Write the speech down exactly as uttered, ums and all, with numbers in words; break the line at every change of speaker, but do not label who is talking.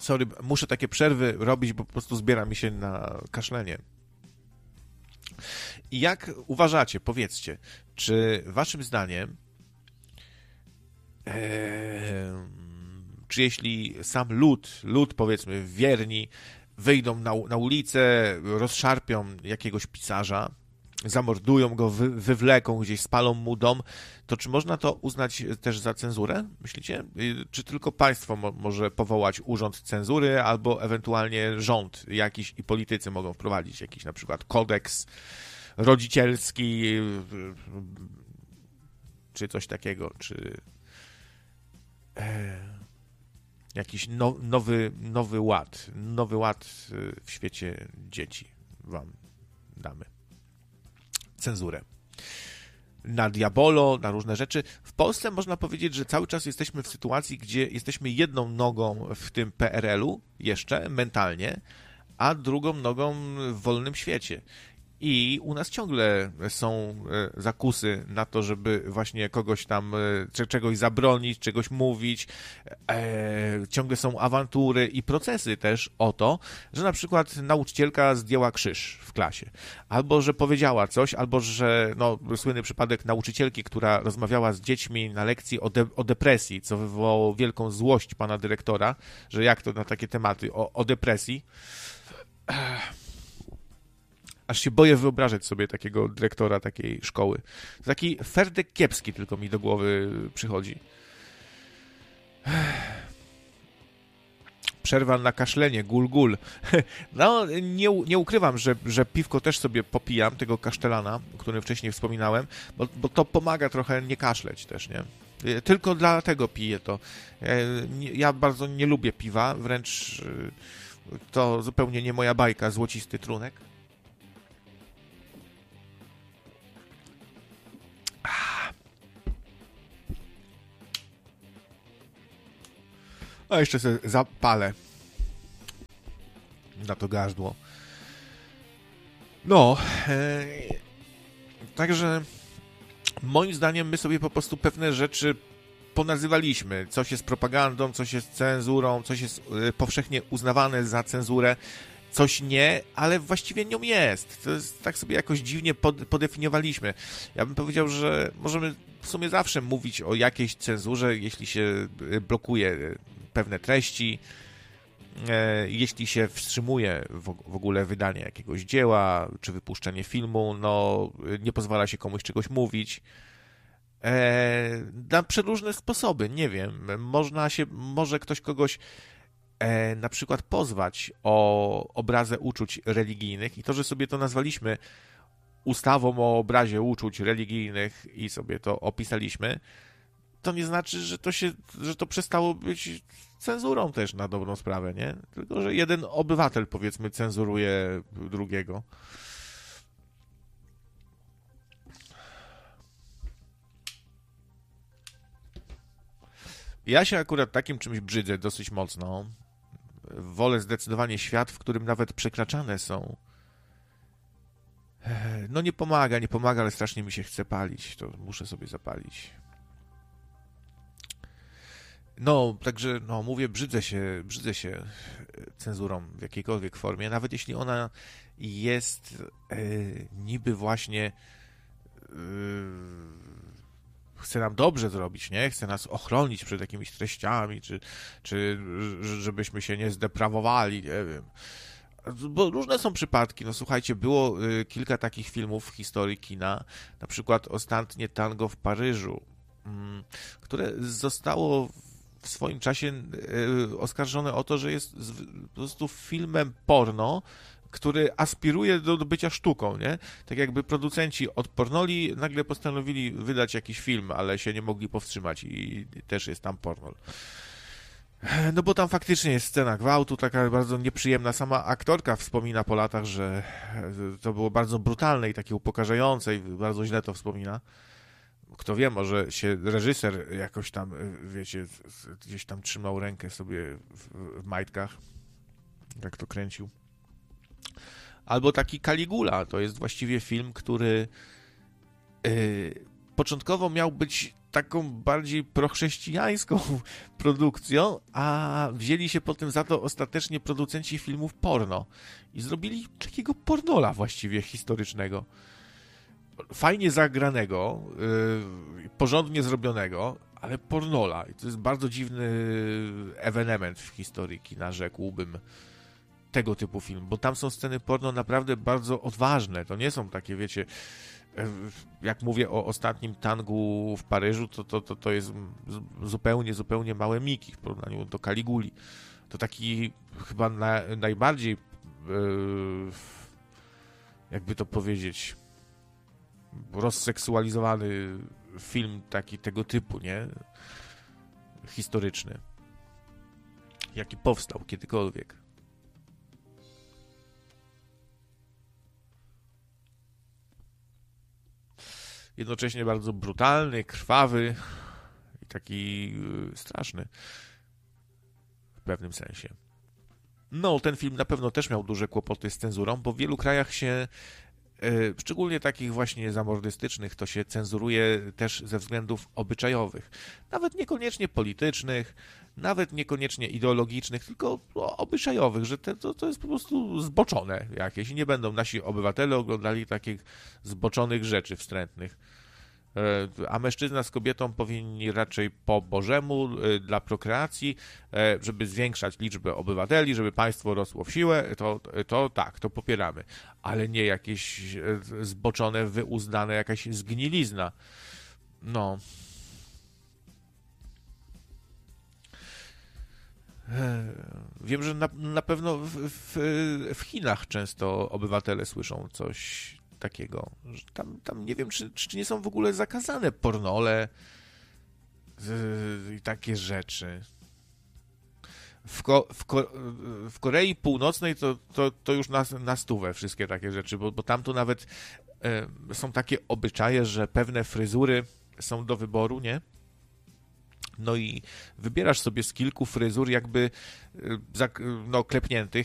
Sorry, muszę takie przerwy robić, bo po prostu zbiera mi się na kaszlenie. I jak uważacie, powiedzcie, czy waszym zdaniem e, czy jeśli sam lud, lud powiedzmy wierni, wyjdą na, na ulicę, rozszarpią jakiegoś pisarza, zamordują go, wy, wywleką gdzieś, spalą mu dom, to czy można to uznać też za cenzurę, myślicie? Czy tylko państwo mo- może powołać urząd cenzury, albo ewentualnie rząd jakiś i politycy mogą wprowadzić jakiś na przykład kodeks rodzicielski, czy coś takiego, czy e, jakiś no, nowy, nowy ład, nowy ład w świecie dzieci wam damy. Cenzurę. Na Diabolo, na różne rzeczy. W Polsce można powiedzieć, że cały czas jesteśmy w sytuacji, gdzie jesteśmy jedną nogą w tym P R L-u jeszcze mentalnie, a drugą nogą w wolnym świecie. I u nas ciągle są zakusy na to, żeby właśnie kogoś tam, czegoś zabronić, czegoś mówić. E, ciągle są awantury i procesy też o to, że na przykład nauczycielka zdjęła krzyż w klasie. Albo, że powiedziała coś, albo, że no, słynny przypadek nauczycielki, która rozmawiała z dziećmi na lekcji o, de, o depresji, co wywołało wielką złość pana dyrektora, że jak to na takie tematy o, o depresji. Aż się boję wyobrażać sobie takiego dyrektora takiej szkoły. Taki Ferdek kiepski tylko mi do głowy przychodzi. Przerwa na kaszlenie, gul, gul. No, nie, nie ukrywam, że, że piwko też sobie popijam, tego kasztelana, o którym wcześniej wspominałem, bo, bo to pomaga trochę nie kaszleć też, nie? Tylko dlatego piję to. Ja bardzo nie lubię piwa, wręcz to zupełnie nie moja bajka, złocisty trunek. A jeszcze sobie zapalę na to gardło. No, e, także moim zdaniem my sobie po prostu pewne rzeczy ponazywaliśmy. Coś jest propagandą, coś jest cenzurą, coś jest e, powszechnie uznawane za cenzurę, coś nie, ale właściwie nią jest. To jest tak sobie jakoś dziwnie pod, podefiniowaliśmy. Ja bym powiedział, że możemy w sumie zawsze mówić o jakiejś cenzurze, jeśli się blokuje pewne treści, e, jeśli się wstrzymuje w, w ogóle wydanie jakiegoś dzieła, czy wypuszczenie filmu, no nie pozwala się komuś czegoś mówić. E, na przeróżne sposoby, nie wiem, można się, może ktoś kogoś e, na przykład pozwać o obrazę uczuć religijnych i to, że sobie to nazwaliśmy ustawą o obrazie uczuć religijnych i sobie to opisaliśmy, to nie znaczy, że to się, że to przestało być cenzurą też na dobrą sprawę, nie? Tylko, że jeden obywatel, powiedzmy, cenzuruje drugiego. Ja się akurat takim czymś brzydzę dosyć mocno. Wolę zdecydowanie świat, w którym nawet przekraczane są. No nie pomaga, nie pomaga, ale strasznie mi się chce palić. To muszę sobie zapalić. No, także, no, mówię, brzydzę się, brzydzę się cenzurą w jakiejkolwiek formie, nawet jeśli ona jest e, niby właśnie e, chce nam dobrze zrobić, nie? Chce nas ochronić przed jakimiś treściami, czy, czy żebyśmy się nie zdeprawowali, nie wiem. Bo różne są przypadki, no słuchajcie, było y, kilka takich filmów w historii kina, na przykład Ostatnie tango w Paryżu, y, które zostało w swoim czasie y, oskarżone o to, że jest z, po prostu filmem porno, który aspiruje do, do bycia sztuką, nie? Tak jakby producenci odpornoli, nagle postanowili wydać jakiś film, ale się nie mogli powstrzymać i też jest tam porno. No bo tam faktycznie jest scena gwałtu, taka bardzo nieprzyjemna. Sama aktorka wspomina po latach, że to było bardzo brutalne i takie upokarzające i bardzo źle to wspomina. Kto wie, może się reżyser jakoś tam, wiecie, gdzieś tam trzymał rękę sobie w, w majtkach, jak to kręcił. Albo taki Caligula, to jest właściwie film, który yy, początkowo miał być taką bardziej prochrześcijańską produkcją, a wzięli się potem za to ostatecznie producenci filmów porno i zrobili takiego pornola właściwie historycznego. Fajnie zagranego, yy, porządnie zrobionego, ale pornola. I to jest bardzo dziwny ewenement w historii kina, rzekłbym, tego typu film, bo tam są sceny porno naprawdę bardzo odważne. To nie są takie, wiecie, jak mówię o ostatnim tangu w Paryżu, to, to, to, to jest zupełnie, zupełnie małe miki w porównaniu do Kaliguli. To taki chyba na, najbardziej yy, jakby to powiedzieć, rozseksualizowany film taki tego typu, nie? Historyczny. Jaki powstał kiedykolwiek. Jednocześnie bardzo brutalny, krwawy i taki straszny w pewnym sensie. No, ten film na pewno też miał duże kłopoty z cenzurą, bo w wielu krajach się, szczególnie takich właśnie zamordystycznych, to się cenzuruje też ze względów obyczajowych. Nawet niekoniecznie politycznych, nawet niekoniecznie ideologicznych, tylko obyczajowych, że te, to, to jest po prostu zboczone jakieś i nie będą nasi obywatele oglądali takich zboczonych rzeczy wstrętnych. A mężczyzna z kobietą powinni raczej po Bożemu dla prokreacji, żeby zwiększać liczbę obywateli, żeby państwo rosło w siłę, to, to tak, to popieramy. Ale nie jakieś zboczone, wyuzdane, jakaś zgnilizna. No. Wiem, że na, na pewno w, w, w Chinach często obywatele słyszą coś takiego, że tam, tam nie wiem, czy, czy nie są w ogóle zakazane pornole i takie rzeczy. W, Ko, w, Ko, w Korei Północnej to, to, to już na, na stówę wszystkie takie rzeczy, bo, bo tam to nawet e, są takie obyczaje, że pewne fryzury są do wyboru, nie? No i wybierasz sobie z kilku fryzur jakby no, klepniętych